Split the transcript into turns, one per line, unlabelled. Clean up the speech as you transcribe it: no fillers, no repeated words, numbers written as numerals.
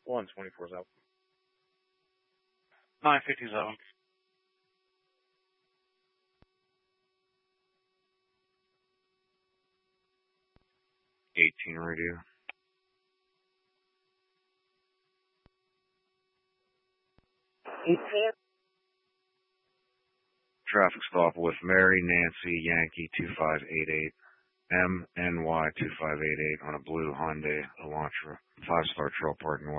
124's out.
950's out.
18 radio. Traffic stop with Mary Nancy Yankee 2588 MNY 2588 on a blue Hyundai Elantra 5-star trail parking.